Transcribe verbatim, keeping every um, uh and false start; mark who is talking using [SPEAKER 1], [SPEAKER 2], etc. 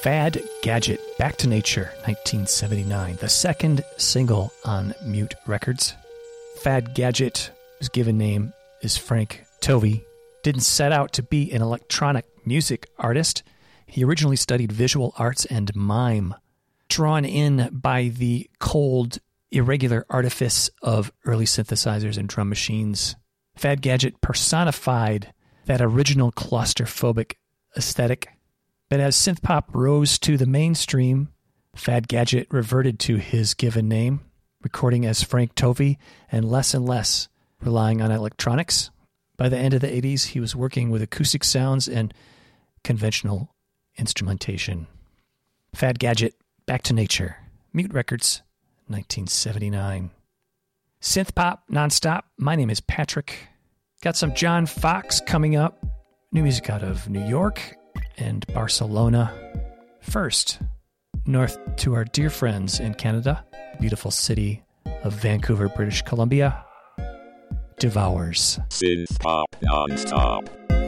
[SPEAKER 1] Fad Gadget, Back to Nature, nineteen seventy-nine, the second single on Mute Records. Fad Gadget, whose given name is Frank Tovey, didn't set out to be an electronic music artist. He originally studied visual arts and mime. Drawn in by the cold, irregular artifice of early synthesizers and drum machines, Fad Gadget personified that original claustrophobic aesthetic. But as synthpop rose to the mainstream, Fad Gadget reverted to his given name, recording as Frank Tovey and less and less relying on electronics. By the end of the eighties, he was working with acoustic sounds and conventional instrumentation. Fad Gadget, Back to Nature, Mute Records, nineteen seventy-nine. Synthpop nonstop. My name is Patrick. Got some John Fox coming up. New music out of New York and Barcelona. First, north to our dear friends in Canada, beautiful city of Vancouver, British Columbia. Devours.
[SPEAKER 2] Synthpop nonstop.